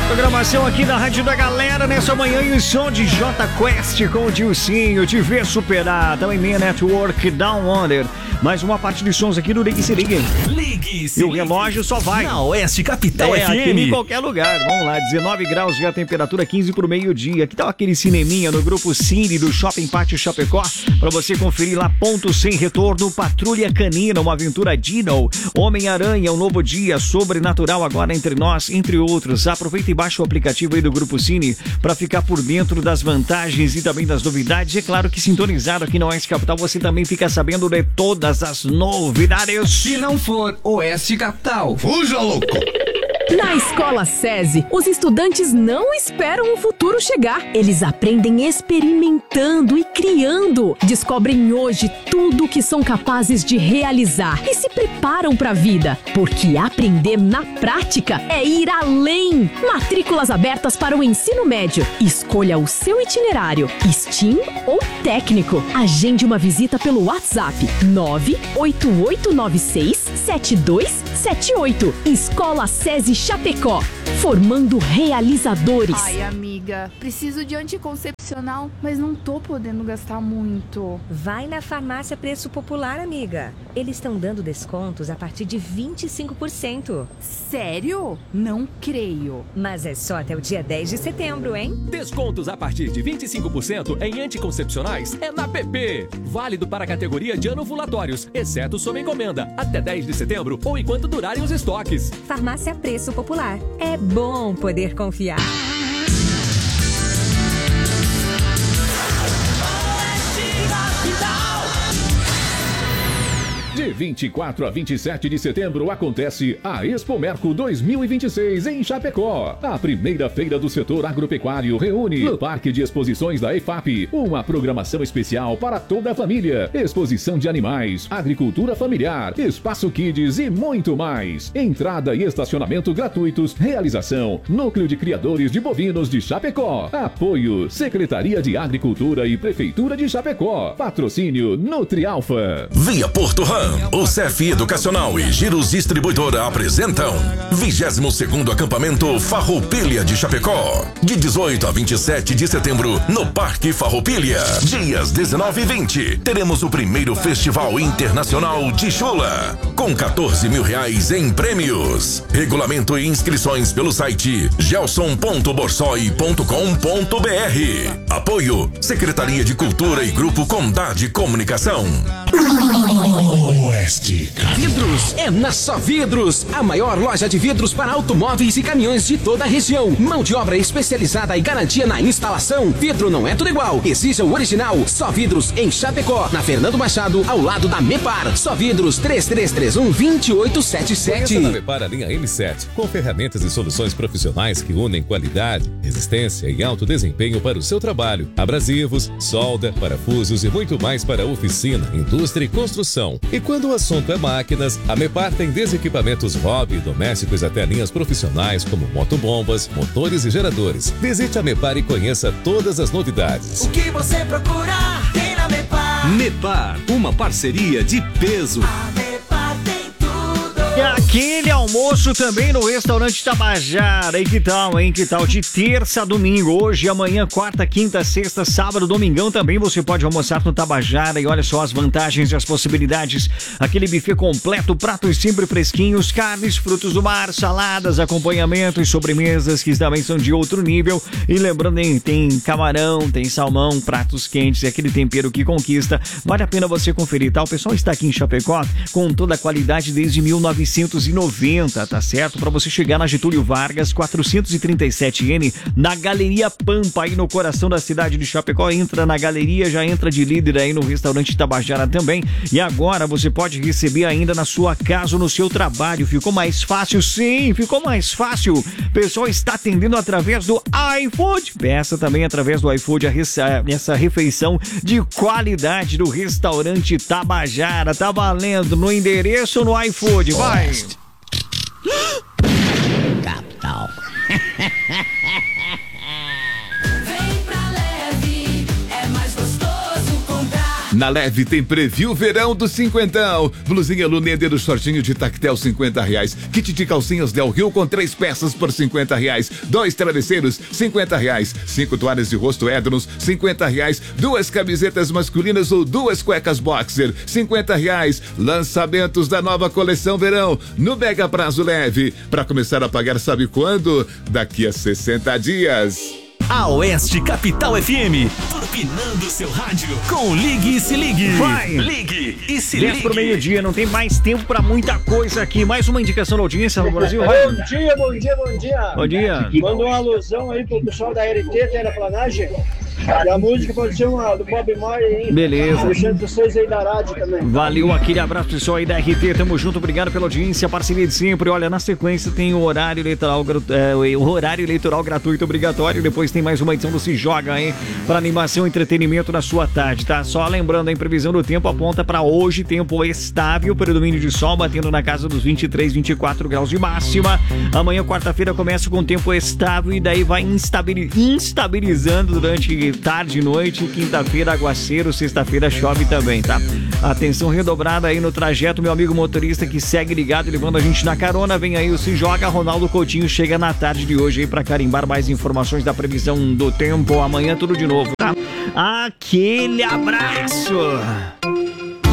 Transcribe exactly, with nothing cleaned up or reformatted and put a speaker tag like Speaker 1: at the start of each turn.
Speaker 1: Programação aqui da Rádio da Galera nessa manhã e o som de J Quest com o Dilcinho, Te Ver Superar, também Meia Network, Down Under. Mais uma parte de sons aqui do Ligue Se Ligue.
Speaker 2: Ligue Se
Speaker 1: E o relógio só vai
Speaker 2: na Oeste Capital
Speaker 1: é,
Speaker 2: F M.
Speaker 1: Aqui em qualquer lugar. Vamos lá, dezenove graus já a temperatura, quinze pro meio-dia. Que tal aquele cineminha no grupo Cine do Shopping Pátio Chapecó? Pra você conferir lá, Ponto Sem Retorno, Patrulha Canina, uma aventura Dino, Homem-Aranha, um novo dia, Sobrenatural agora entre nós, entre outros. Aproveita e baixa o aplicativo aí do Grupo Cine pra ficar por dentro das vantagens e também das novidades. E é claro que sintonizado aqui na Oeste Capital você também fica sabendo de todas as novidades.
Speaker 3: Se não for Oeste Capital, fuja, louco!
Speaker 4: Na Escola SESI, os estudantes não esperam o futuro chegar. Eles aprendem experimentando e criando. Descobrem hoje tudo o que são capazes de realizar e se preparam para a vida. Porque aprender na prática é ir além. Matrículas abertas para o ensino médio. Escolha o seu itinerário, STEAM ou técnico. Agende uma visita pelo WhatsApp nove oito oito nove seis sete dois sete oito. Escola SESI Chapecó, formando realizadores.
Speaker 5: Ai, amiga, preciso de anticoncepcional, mas não tô podendo gastar muito.
Speaker 6: Vai na Farmácia Preço Popular, amiga. Eles estão dando descontos a partir de vinte e cinco por cento.
Speaker 5: Sério? Não creio.
Speaker 6: Mas é só até o dia dez de setembro, hein?
Speaker 2: Descontos a partir de vinte e cinco por cento em anticoncepcionais é na P P. Válido para a categoria de anovulatórios, exceto sob encomenda, até dez de setembro ou enquanto durarem os estoques.
Speaker 6: Farmácia Preço Popular. É bom poder confiar.
Speaker 7: De vinte e quatro a vinte e sete de setembro acontece a Expomerco dois mil e vinte e seis em Chapecó. A primeira feira do setor agropecuário reúne no Parque de Exposições da EFAP uma programação especial para toda a família. Exposição de animais, agricultura familiar, espaço kids e muito mais. Entrada e estacionamento gratuitos. Realização: Núcleo de Criadores de Bovinos de Chapecó. Apoio: Secretaria de Agricultura e Prefeitura de Chapecó. Patrocínio: Nutrialfa.
Speaker 8: Via Porto Ram, o C F Educacional e Giros Distribuidora apresentam vigésimo segundo Acampamento Farroupilha de Chapecó, de dezoito a vinte e sete de setembro, no Parque Farroupilha. Dias dezenove e vinte, teremos o primeiro Festival Internacional de Chula, com quatorze mil reais em prêmios. Regulamento e inscrições pelo site gelson ponto borsoi ponto com ponto br. Apoio: Secretaria de Cultura e Grupo Condade Comunicação.
Speaker 3: Oeste Vidros é na Só Vidros, a maior loja de vidros para automóveis e caminhões de toda a região. Mão de obra especializada e garantia na instalação. Vidro não é tudo igual, exija o original. Só Vidros em Chapecó, na Fernando Machado, ao lado da Mepar. Só Vidros três três três um, dois oito sete sete.
Speaker 9: Conheça na Mepar a linha M sete, com ferramentas e soluções profissionais que unem qualidade, resistência e alto desempenho para o seu trabalho. Abrasivos, solda, parafusos e muito mais para oficina, indústria e construção. E quando o assunto é máquinas, a Mepar tem desde equipamentos hobby e domésticos até linhas profissionais como motobombas, motores e geradores. Visite a Mepar e conheça todas as novidades.
Speaker 10: O que você procura tem na Mepar.
Speaker 2: Mepar, uma parceria de peso.
Speaker 10: A Mepar tem tudo.
Speaker 1: E aquele almoço também no restaurante Tabajara. E que tal, hein? Que tal de terça a domingo? Hoje, amanhã, quarta, quinta, sexta, sábado, domingão também você pode almoçar no Tabajara. E olha só as vantagens e as possibilidades. Aquele buffet completo, pratos sempre fresquinhos, carnes, frutos do mar, saladas, acompanhamentos, sobremesas que também são de outro nível. E lembrando, hein, tem camarão, tem salmão, pratos quentes e aquele tempero que conquista. Vale a pena você conferir, tá? O pessoal está aqui em Chapecó com toda a qualidade desde mil novecentos e noventa, tá certo? Para você chegar na Getúlio Vargas, quatrocentos e trinta e sete N, na Galeria Pampa, aí no coração da cidade de Chapecó. Entra na galeria, já entra de líder aí no restaurante Tabajara também. E agora você pode receber ainda na sua casa ou no seu trabalho. Ficou mais fácil? Sim, ficou mais fácil. O pessoal está atendendo através do iFood. Peça também através do iFood a essa refeição de qualidade do restaurante Tabajara. Tá valendo no endereço ou no iFood? Vai!
Speaker 10: Capital. Vem pra Leve, é mais gostoso comprar.
Speaker 11: Na Leve tem Preview Verão do Cinquentão. Blusinha Luneder do shortinho de tactel, cinquenta reais. Kit de calcinhas Del Rio com três peças por cinquenta reais. Dois travesseiros, cinquenta reais. Cinco toalhas de rosto Ednos, cinquenta reais. Duas camisetas masculinas ou duas cuecas boxer, cinquenta reais. Lançamentos da nova coleção Verão no Mega Prazo Leve. Para começar a pagar, sabe quando? Daqui a sessenta dias.
Speaker 12: A Oeste Capital F M, turbinando seu rádio com Ligue e Se Ligue.
Speaker 1: Vai!
Speaker 12: Ligue e Se
Speaker 1: dez
Speaker 12: Ligue.
Speaker 1: pro meio-dia, não tem mais tempo pra muita coisa aqui. Mais uma indicação da audiência no Brasil. Vai.
Speaker 13: Bom dia, bom dia, bom dia.
Speaker 1: Bom dia.
Speaker 13: Manda uma alusão aí pro pessoal da R T, Terraplanagem. E a música pode ser uma do Bob Marley, hein?
Speaker 1: Beleza.
Speaker 13: Deixando vocês aí da rádio também.
Speaker 1: Valeu, aquele abraço pessoal aí da R T, tamo junto, obrigado pela audiência, parceria de sempre. Olha, na sequência tem o horário eleitoral, é, o horário eleitoral gratuito obrigatório, depois tem mais uma edição do Se Joga, hein, para animação e entretenimento na sua tarde, tá? Só lembrando, a previsão do tempo aponta para hoje, tempo estável, predomínio de sol, batendo na casa dos vinte e três, vinte e quatro graus de máxima. Amanhã, quarta-feira, começa com tempo estável e daí vai instabili- instabilizando durante tarde e noite. Quinta-feira, aguaceiro, sexta-feira chove também, tá? Atenção redobrada aí no trajeto, meu amigo motorista que segue ligado, levando a gente na carona. Vem aí o Se Joga, Ronaldo Coutinho chega na tarde de hoje aí pra carimbar mais informações da previsão do tempo. Amanhã tudo de novo, tá? Aquele abraço!